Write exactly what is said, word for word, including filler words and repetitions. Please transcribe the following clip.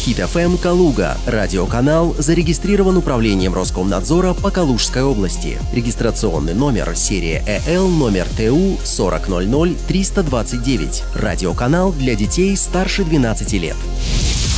Хит эф эм Калуга. Радиоканал зарегистрирован управлением Роскомнадзора по Калужской области. Регистрационный номер серия э эл номер тэ у сорок ноль ноль триста двадцать девять. Радиоканал для детей старше двенадцати лет.